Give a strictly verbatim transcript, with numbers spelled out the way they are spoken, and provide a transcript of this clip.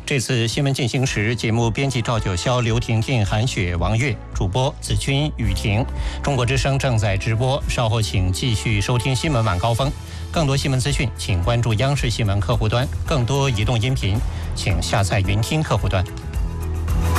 这次新闻进行时，节目编辑赵九霄、刘婷婷、韩雪、王悦，主播子君、雨婷。中国之声正在直播，稍后请继续收听新闻晚高峰。更多新闻资讯，请关注央视新闻客户端；更多移动音频，请下载云听客户端。